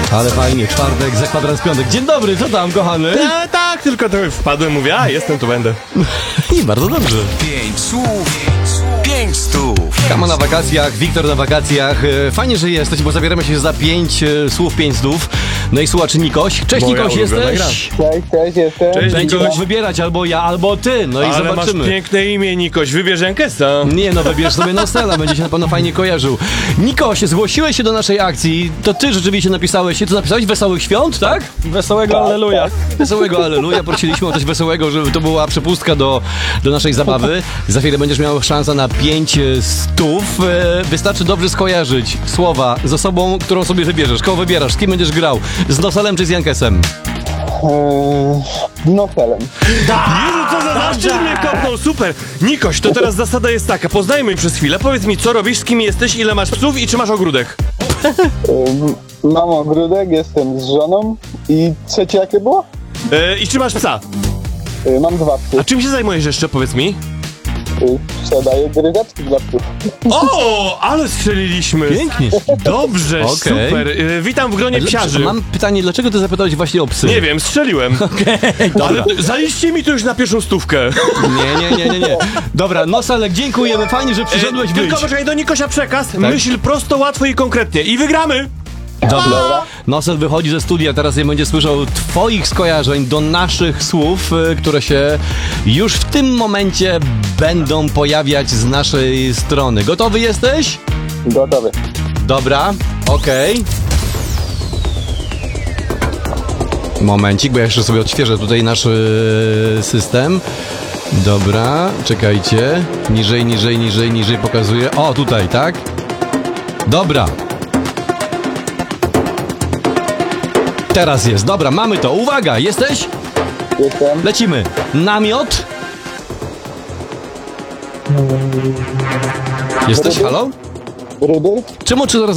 Ale fajnie, czwartek, za kwadrans piątek. Dzień dobry, co tam, kochany? Tak, tylko trochę wpadłem, mówię, jestem, tu będę. I bardzo dobrze. 5 słów, 5 stów. Kama na wakacjach, Wiktor na wakacjach. Fajnie, że jesteś, bo zabieramy się za 5 słów, 5 zdów. No i słuchacz Nikoś. Cześć, Moja Nikoś, ulubiona jesteś? Cześć, jestem. Cześć, Będzie Nikoś. mógł wybierać albo ja, albo ty. No i Ale zobaczymy. masz piękne imię, Nikoś, wybierz Jankesa. Nie no, wybierz sobie Nostela, będzie się na pewno fajnie kojarzył. Nikoś, zgłosiłeś się do naszej akcji, to ty rzeczywiście napisałeś się, co napisałeś? Wesołych świąt, tak? Wesołego Alleluja. Wesołego Alleluja, prosiliśmy o coś wesołego, żeby to była przepustka do naszej zabawy. Za chwilę będziesz miał szansę na 5 stów. Wystarczy dobrze skojarzyć słowa z osobą, którą sobie wybierzesz. Kogo wybierasz? Z kim będziesz grał? Z Noselem czy z Jankesem? Noselem. Jezu, co za zaszczyt mnie kopnął, super. Nikoś, to teraz zasada jest taka, poznajmy przez chwilę, powiedz mi, co robisz, z kim jesteś, ile masz psów i czy masz ogródek? Mam ogródek, jestem z żoną i trzecie jakie było? I czy masz psa? Mam 2 psy. A czym się zajmujesz jeszcze, powiedz mi? Sprzedaję gryzaczki dla psów. O, ale strzeliliśmy. Pięknie. Dobrze, Okej. super. Witam w gronie psiarzy. Mam pytanie, dlaczego ty zapytałeś właśnie o psy? Nie wiem, strzeliłem. Dobra. Ale zaliście mi to już na pierwszą stówkę. Nie. Dobra, Noselek, dziękujemy, fajnie, że przyszedłeś, Tylko wyjdź. poczekaj, do Nikosia przekaz. Myśl prosto, łatwo i konkretnie. I wygramy. Dobra. Nosel wychodzi ze studia, teraz nie będzie słyszał twoich skojarzeń do naszych słów, które się już w tym momencie będą pojawiać z naszej strony. Gotowy jesteś? Gotowy. Dobra, okej. Momencik, bo ja jeszcze sobie odświeżę tutaj nasz system. Dobra, czekajcie. Niżej pokazuję. O, tutaj, tak? Dobra. Teraz jest. Dobra, mamy to. Uwaga, jesteś? Jestem. Lecimy. Namiot. Jesteś? Halo? Rudy. Czemu czy zaraz